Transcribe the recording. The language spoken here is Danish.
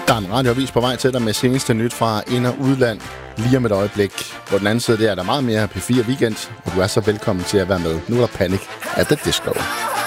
Der er en radioavis på vej til dig med seneste nyt fra ind- og udland lige om et øjeblik. På den anden side der er der meget mere P4 Weekend, og du er så velkommen til at være med. Nu er der Panic at the Disco.